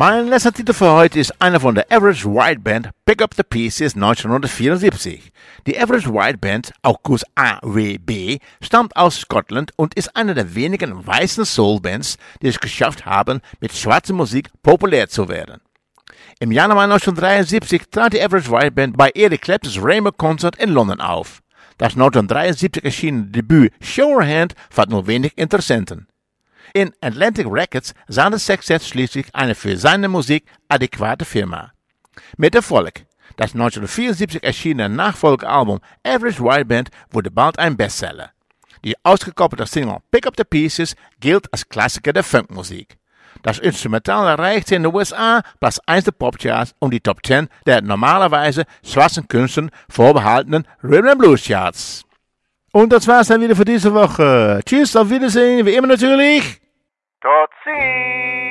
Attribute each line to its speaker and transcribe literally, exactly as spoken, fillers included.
Speaker 1: Mein letzter Titel für heute ist einer von der Average White Band, Pick Up the Pieces neunzehnhundertvierundsiebzig. Die Average White Band, auch kurz A W B, stammt aus Schottland und ist eine der wenigen weißen Soul-Bands, die es geschafft haben, mit schwarzer Musik populär zu werden. Im Januar neunzehnhundertdreiundsiebzig trat die Average White Band bei Eric Claptons Rainbow Concert in London auf. Das neunzehnhundertdreiundsiebzig erschienene Debüt Show Your Hand fand nur wenig Interessenten. In Atlantic Records sah der Sextett schließlich eine für seine Musik adäquate Firma. Mit Erfolg. Das neunzehnhundertvierundsiebzig erschienene Nachfolgealbum Average White Band wurde bald ein Bestseller. Die ausgekoppelte Single Pick Up the Pieces gilt als Klassiker der Funkmusik. Das Instrumental erreichte in den U S A Platz eins der Popcharts und die Top zehn der normalerweise schwarzen Künstlern vorbehaltenen Rhythm and Blues Charts. Und das war's dann wieder für diese Woche. Tschüss, auf Wiedersehen, wie immer natürlich.
Speaker 2: Tot ziens!